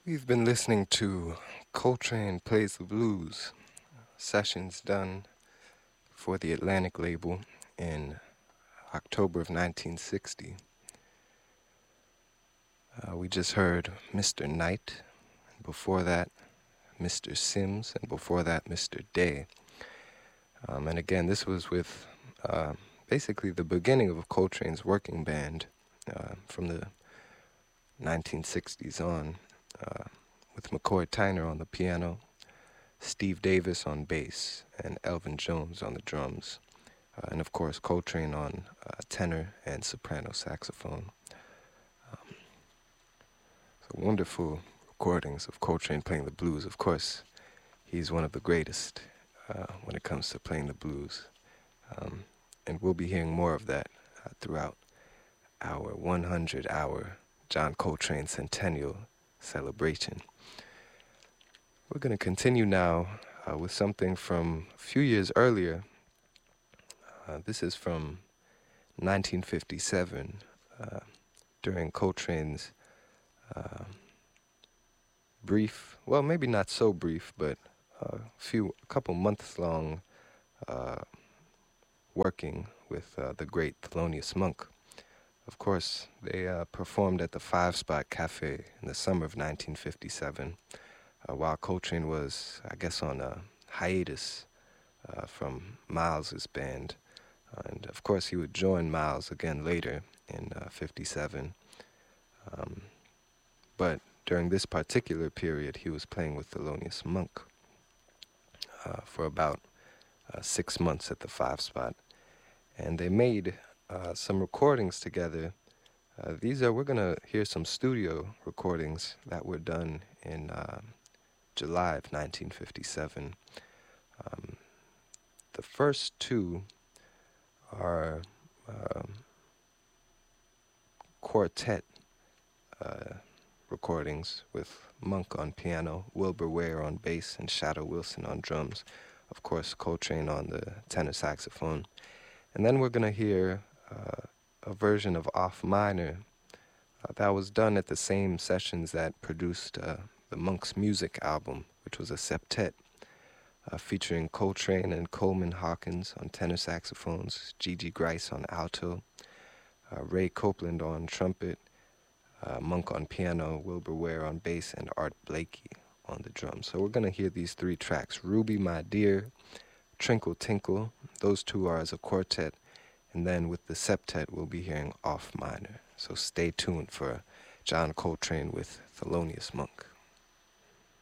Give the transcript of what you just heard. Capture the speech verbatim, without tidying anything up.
We've been listening to Coltrane Plays the Blues, sessions done for the Atlantic label in October of nineteen sixty. Uh, we just heard Mister Knight, and before that, Mister Sims, and before that, Mister Day. Um, and again, this was with uh, basically the beginning of Coltrane's working band uh, from the nineteen sixties on, uh, with McCoy Tyner on the piano, Steve Davis on bass, and Elvin Jones on the drums. Uh, and of course, Coltrane on uh, tenor and soprano saxophone. Um, so wonderful recordings of Coltrane playing the blues. Of course, he's one of the greatest uh, when it comes to playing the blues. Um, and we'll be hearing more of that uh, throughout our one hundred hour John Coltrane Centennial celebration. We're going to continue now uh, with something from a few years earlier. Uh, this is from nineteen fifty-seven, uh, during Coltrane's uh, brief, well, maybe not so brief, but a few, a couple months long uh, working with uh, the great Thelonious Monk. Of course, they uh, performed at the Five Spot Cafe in the summer of nineteen fifty-seven, uh, while Coltrane was, I guess, on a hiatus uh, from Miles's band. Uh, and of course, he would join Miles again later in uh, fifty-seven. Um, but during this particular period, he was playing with Thelonious Monk uh, for about uh, six months at the Five Spot. And they made uh, some recordings together. Uh, these are, we're going to hear some studio recordings that were done in uh, July of nineteen fifty-seven. Um, the first two are um, quartet uh, recordings with Monk on piano, Wilbur Ware on bass, and Shadow Wilson on drums. Of course, Coltrane on the tenor saxophone. And then we're going to hear uh, a version of Off Minor uh, that was done at the same sessions that produced uh, the Monk's Music album, which was a septet uh, featuring Coltrane and Coleman Hawkins on tenor saxophones, Gigi Grice on alto, uh, Ray Copeland on trumpet, uh, Monk on piano, Wilbur Ware on bass, and Art Blakey on the drums. So we're going to hear these three tracks: Ruby, My Dear, Trinkle Tinkle. Those two are as a quartet. And then with the septet, we'll be hearing Off Minor. So stay tuned for John Coltrane with Thelonious Monk.